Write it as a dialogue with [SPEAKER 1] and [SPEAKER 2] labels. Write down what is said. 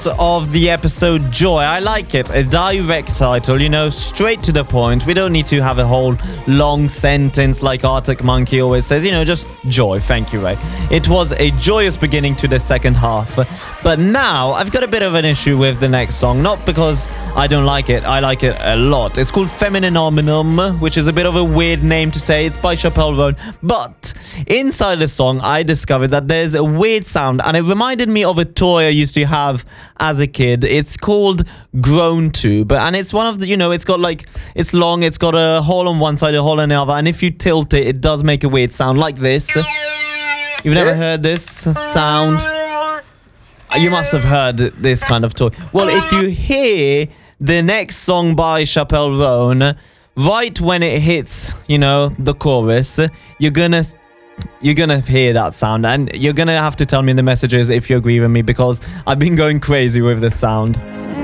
[SPEAKER 1] Of the episode Joy. I like it. A direct title, you know, straight to the point. We don't need to have a whole long sentence like Arctic Monkey always says, you know, just Joy. Thank you, Ray. It was a joyous beginning to the second half. But now I've got a bit of an issue with the next song, not because I don't like it. I like it a lot. It's called Femininominum, which is a bit of a weird name to say. It's by Chappelle Roan. But inside the song, I discovered that there's a weird sound, and it reminded me of a toy I used to have as a kid. It's called Grown Tube, and it's one of the, you know, it's got like, it's long, it's got a hole on one side, a hole on the other, and if you tilt it, it does make a weird sound like this. You've never heard this sound? You must have heard this kind of toy. Well, if you hear the next song by Chappelle Roan, right when it hits, you know, the chorus, you're gonna hear that sound, and you're gonna have to tell me in the messages if you agree with me, because I've been going crazy with this sound.